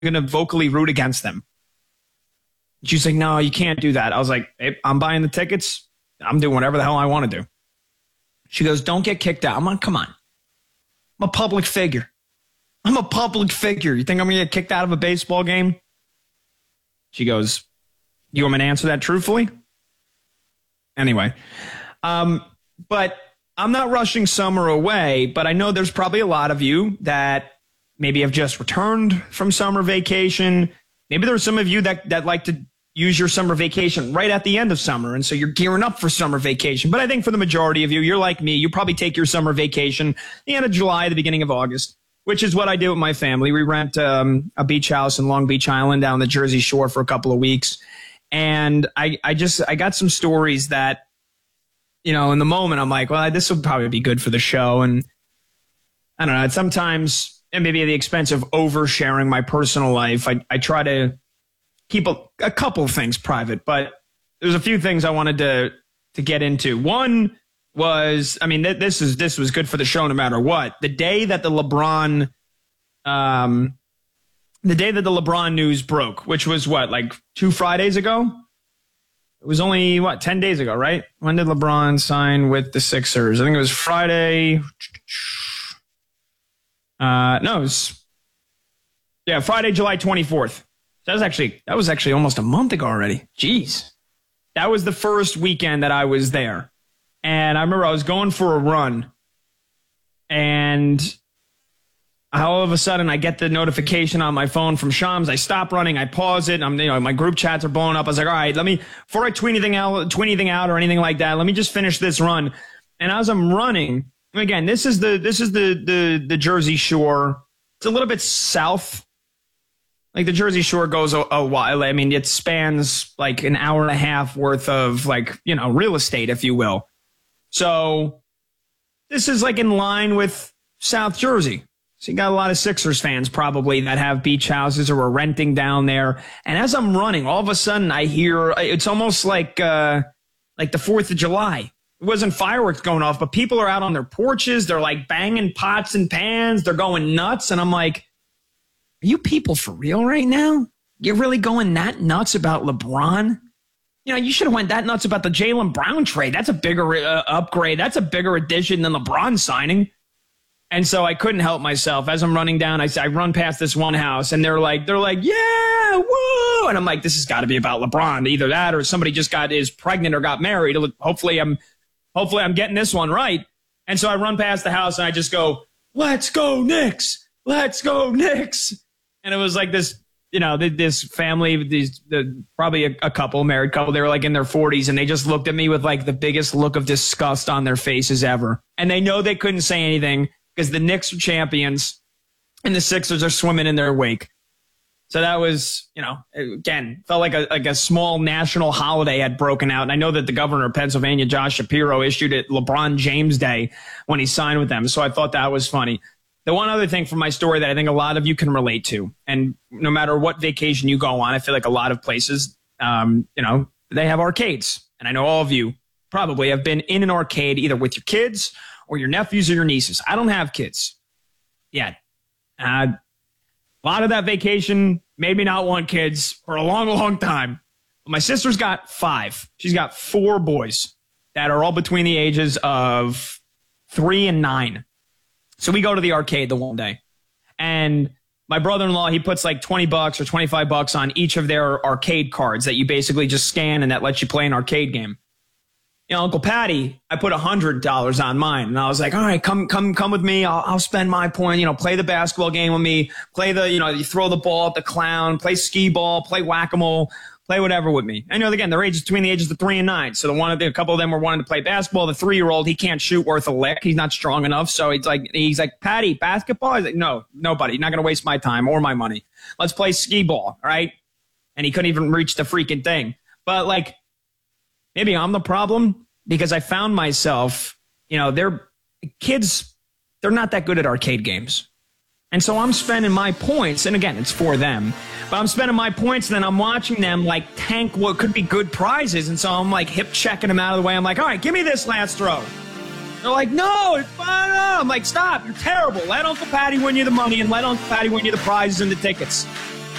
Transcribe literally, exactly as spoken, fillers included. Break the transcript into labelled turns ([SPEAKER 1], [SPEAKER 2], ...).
[SPEAKER 1] going to vocally root against them? She's like, no, you can't do that. I was like, hey, I'm buying the tickets. I'm doing whatever the hell I want to do. She goes, don't get kicked out. I'm like, come on. I'm a public figure. I'm a public figure. You think I'm going to get kicked out of a baseball game? She goes, you want me to answer that truthfully? Anyway, um, but I'm not rushing summer away, but I know there's probably a lot of you that maybe have just returned from summer vacation. Maybe there's some of you that, that like to use your summer vacation right at the end of summer, and so you're gearing up for summer vacation. But I think for the majority of you, you're like me. You probably take your summer vacation the end of July, the beginning of August, which is what I do with my family. We rent um, a beach house in Long Beach Island down the Jersey Shore for a couple of weeks. And I, I just I got some stories that, you know, in the moment, I'm like, well, this would probably be good for the show. And I don't know, sometimes, and maybe at the expense of oversharing my personal life, I, I try to keep a, a couple of things private, but there's a few things I wanted to to get into. One was, I mean, th- this is this was good for the show no matter what. The day that the LeBron, um, the day that the LeBron news broke, which was what, like two Fridays ago? It was only, what, ten days ago, right? When did LeBron sign with the Sixers? I think it was Friday. Uh, no, it was, yeah, Friday, July twenty-fourth. That was actually that was actually almost a month ago already. Jeez. That was the first weekend that I was there. And I remember I was going for a run. And all of a sudden I get the notification on my phone from Shams. I stop running, I pause it. I'm, you know, my group chats are blowing up. I was like, all right, let me, before I tweet anything out, tweet anything out or anything like that, let me just finish this run. And as I'm running, again, this is the this is the the the Jersey Shore. It's a little bit south. Like the Jersey Shore goes a, a while. I mean, it spans like an hour and a half worth of like, you know, real estate, if you will. So this is like in line with South Jersey. So you got a lot of Sixers fans probably that have beach houses or are renting down there. And as I'm running, all of a sudden I hear, it's almost like uh, like the fourth of July. It wasn't fireworks going off, but people are out on their porches. They're like banging pots and pans. They're going nuts. And I'm like, are you people for real right now? You're really going that nuts about LeBron? You know, you should have went that nuts about the Jaylen Brown trade. That's a bigger uh, upgrade. That's a bigger addition than LeBron signing. And so I couldn't help myself. As I'm running down, I, I run past this one house, and they're like, they're like, yeah, woo! And I'm like, this has got to be about LeBron. Either that, or somebody just got is pregnant or got married. Hopefully, I'm, hopefully, I'm getting this one right. And so I run past the house, and I just go, let's go Knicks, let's go Knicks. And it was like this, you know, this family, these the, probably a, a couple, married couple. They were like in their forties, and they just looked at me with like the biggest look of disgust on their faces ever. And they know they couldn't say anything because the Knicks are champions and the Sixers are swimming in their wake. So that was, you know, again, felt like a like a small national holiday had broken out. And I know that the governor of Pennsylvania, Josh Shapiro, issued it LeBron James Day when he signed with them. So I thought that was funny. The one other thing from my story that I think a lot of you can relate to, and no matter what vacation you go on, I feel like a lot of places, um, you know, they have arcades. And I know all of you probably have been in an arcade either with your kids or your nephews or your nieces. I don't have kids yet. Uh, a lot of that vacation made me not want kids for a long, long time. But my sister's got five. She's got four boys that are all between the ages of three and nine. So we go to the arcade the one day, and my brother-in-law, he puts like twenty bucks or twenty-five bucks on each of their arcade cards that you basically just scan and that lets you play an arcade game. You know, Uncle Patty, I put one hundred dollars on mine, and I was like, all right, come come, come with me. I'll, I'll spend my point, you know, play the basketball game with me, play the, you know, you throw the ball at the clown, play skee ball, play whack-a-mole. Play whatever with me. I know, again, they're ages between the ages of three and nine. So the one of the, a couple of them were wanting to play basketball. The three-year-old, he can't shoot worth a lick. He's not strong enough. So he's like, he's like, Patty, basketball? He's like, no, nobody. You're not going to waste my time or my money. Let's play skee ball, all right? And he couldn't even reach the freaking thing. But like, maybe I'm the problem because I found myself, you know, they're kids, they're not that good at arcade games. And so I'm spending my points, and again, it's for them, but I'm spending my points, and then I'm watching them like tank what could be good prizes. And so I'm like hip checking them out of the way. I'm like, all right, give me this last throw. They're like, no, it's fine. I'm like, stop, you're terrible. Let Uncle Patty win you the money, and let Uncle Patty win you the prizes and the tickets.